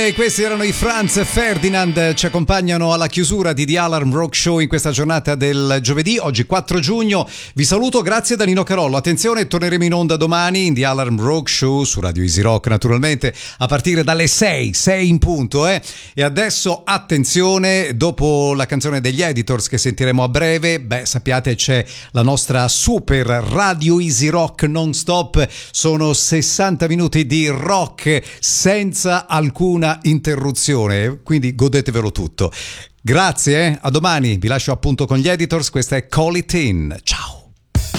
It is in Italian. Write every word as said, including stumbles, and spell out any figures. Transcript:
E questi erano i Franz Ferdinand, ci accompagnano alla chiusura di The Alarm Rock Show in questa giornata del giovedì, oggi quattro giugno. Vi saluto, grazie da Nino Carollo. Attenzione, torneremo in onda domani in The Alarm Rock Show su Radio Easy Rock, naturalmente a partire dalle sei, sei in punto. Eh? E adesso attenzione, dopo la canzone degli Editors che sentiremo a breve, beh sappiate c'è la nostra super Radio Easy Rock non stop, sono sessanta minuti di rock senza alcuna interruzione, quindi godetevelo tutto. Grazie, eh? A domani, vi lascio appunto con gli Editors, questa è Call It In, ciao!